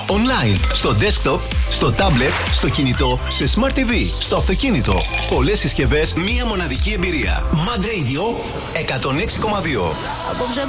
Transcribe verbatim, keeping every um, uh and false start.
Online, στο desktop, στο tablet, στο κινητό, σε Smart τι βι, στο αυτοκίνητο. Πολλές συσκευές, μία μοναδική εμπειρία. Mad Radio εκατόν έξι κόμμα δύο. Απόψε